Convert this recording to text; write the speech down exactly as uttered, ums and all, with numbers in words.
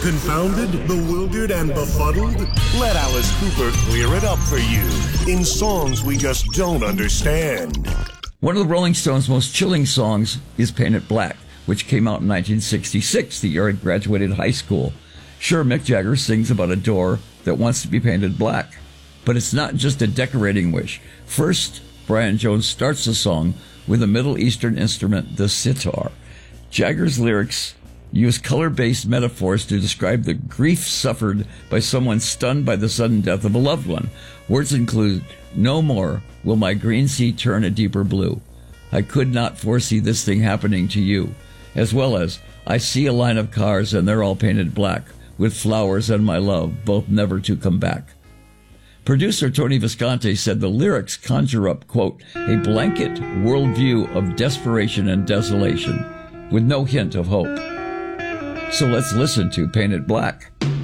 Confounded, bewildered, and befuddled? Let Alice Cooper clear it up for you in songs we just don't understand. One of the Rolling Stones' most chilling songs is Paint It Black, which came out in nineteen sixty-six, the year I graduated high school. Sure, Mick Jagger sings about a door that wants to be painted black, but it's not just a decorating wish. First, Brian Jones starts the song with a Middle Eastern instrument, the sitar. Jagger's lyrics use color-based metaphors to describe the grief suffered by someone stunned by the sudden death of a loved one. Words include, "No more will my green sea turn a deeper blue. I could not foresee this thing happening to you," as well as, "I see a line of cars and they're all painted black, with flowers and my love, both never to come back." Producer Tony Visconti said the lyrics conjure up, quote, "a blanket worldview of desperation and desolation, with no hint of hope." So let's listen to Paint It Black.